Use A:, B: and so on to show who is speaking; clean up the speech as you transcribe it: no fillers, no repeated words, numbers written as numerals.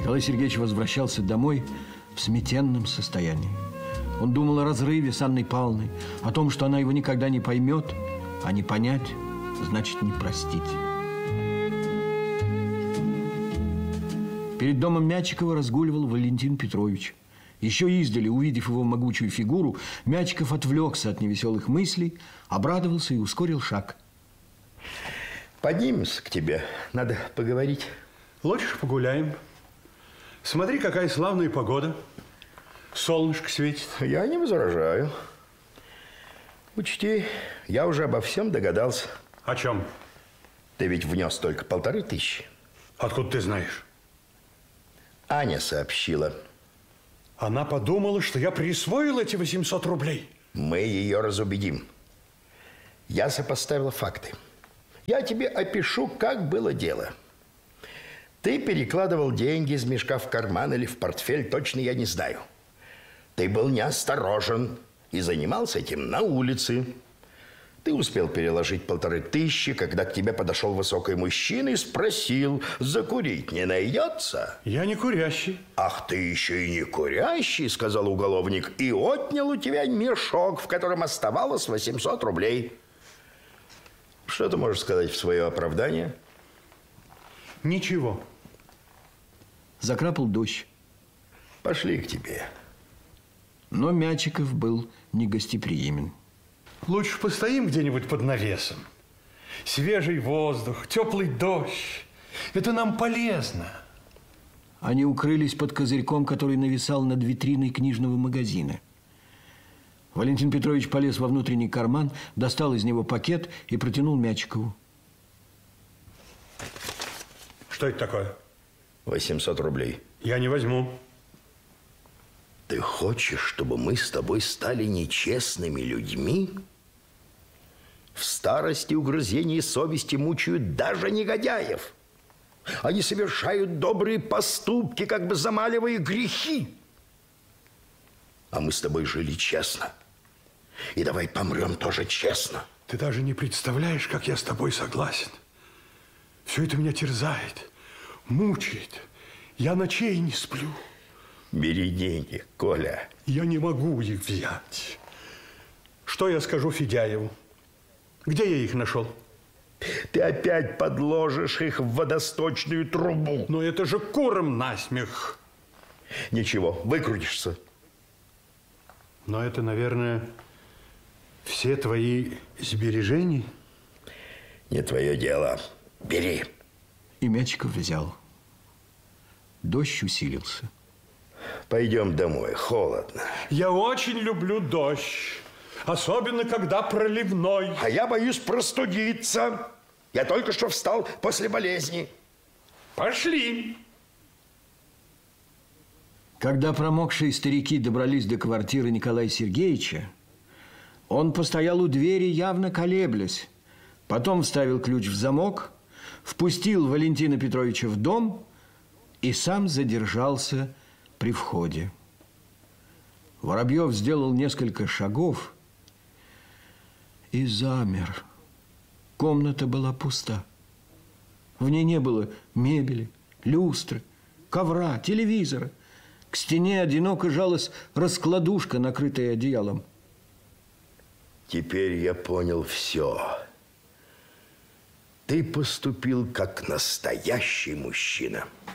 A: Николай Сергеевич возвращался домой в сметенном состоянии. Он думал о разрыве с Анной Павловной, о том, что она его никогда не поймет, а не понять значит не простить. Перед домом Мячикова разгуливал Валентин Петрович. Еще издали, увидев его могучую фигуру, Мячиков отвлекся от невеселых мыслей, обрадовался и ускорил шаг.
B: Поднимемся к тебе, надо поговорить.
C: Лучше погуляем. Смотри, какая славная погода. Солнышко светит.
B: Я не возражаю. Учти, я уже обо всем догадался.
C: О чем?
B: Ты ведь внес только 1500.
C: Откуда ты знаешь?
B: Аня сообщила.
C: Она подумала, что я присвоил эти 800 рублей.
B: Мы ее разубедим. Я сопоставила факты. Я тебе опишу, как было дело. Ты перекладывал деньги из мешка в карман или в портфель, точно я не знаю. Ты был неосторожен и занимался этим на улице. Ты успел переложить 1500, когда к тебе подошел высокий мужчина и спросил, закурить не найдется?
C: Я не курящий.
B: Ах, ты еще и не курящий, сказал уголовник, и отнял у тебя мешок, в котором оставалось 800 рублей. Что ты можешь сказать в свое оправдание?
C: Ничего.
A: Закрапал дождь.
B: Пошли к тебе.
A: Но Мячиков был негостеприимен.
C: Лучше постоим где-нибудь под навесом. Свежий воздух, теплый дождь. Это нам полезно.
A: Они укрылись под козырьком, который нависал над витриной книжного магазина. Валентин Петрович полез во внутренний карман, достал из него пакет и протянул Мячикову.
C: Что это такое?
B: 800 рублей.
C: Я не возьму.
B: Ты хочешь, чтобы мы с тобой стали нечестными людьми? В старости угрызения совести мучают даже негодяев. Они совершают добрые поступки, как бы замаливая грехи. А мы с тобой жили честно. И давай помрем тоже честно.
C: Ты даже не представляешь, как я с тобой согласен. Все это меня терзает, мучает. Я ночей не сплю.
B: Бери деньги, Коля.
C: Я не могу их взять. Что я скажу Федяеву? Где я их нашел?
B: Ты опять подложишь их в водосточную трубу.
C: Но это же курам насмех.
B: Ничего, выкрутишься.
C: Но это, наверное, все твои сбережения?
B: Не твое дело. Бери.
A: И Мячиков взял. Дождь усилился.
B: Пойдем домой, холодно.
C: Я очень люблю дождь. Особенно, когда проливной.
B: А я боюсь простудиться. Я только что встал после болезни.
C: Пошли.
A: Когда промокшие старики добрались до квартиры Николая Сергеевича, он постоял у двери, явно колеблясь. Потом вставил ключ в замок, впустил Валентина Петровича в дом и сам задержался при входе. Воробьев сделал несколько шагов и замер. Комната была пуста. В ней не было мебели, люстры, ковра, телевизора. К стене одиноко жалась раскладушка, накрытая одеялом.
B: Теперь я понял все. Ты поступил как настоящий мужчина.